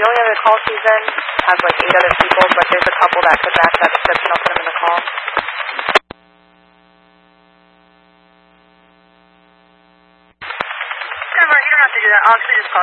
The only other call she's in has like 8 other people, but there's a couple that could match that description. I'll put them in the call. You don't have to do that. I'll actually just call